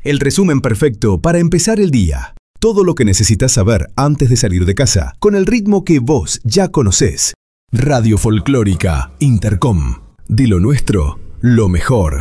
El resumen perfecto para empezar el día. Todo lo que necesitas saber antes de salir de casa, con el ritmo que vos ya conocés. Radio Folclórica Intercom. De lo nuestro, lo mejor.